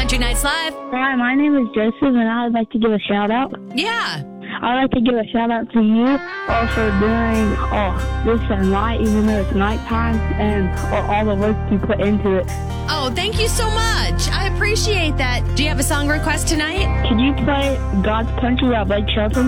Country Nights Live. Hi, my name is Joseph, and I would like to give a shout-out. Yeah. I'd like to give a shout-out to you for doing this at night, even though it's nighttime, and all the work you put into it. Oh, thank you so much. I appreciate that. Do you have a song request tonight? Could you play God's Country by Blake Shelton?